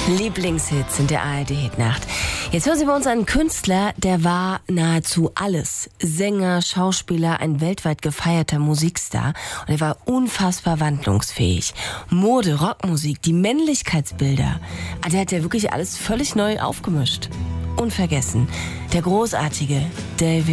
Lieblingshits in der ARD-Hitnacht. Jetzt hören Sie bei uns einen Künstler, der war nahezu alles. Sänger, Schauspieler, ein weltweit gefeierter Musikstar. Und er war unfassbar wandlungsfähig. Mode, Rockmusik, die Männlichkeitsbilder. Der hat ja wirklich alles völlig neu aufgemischt. Unvergessen, der großartige David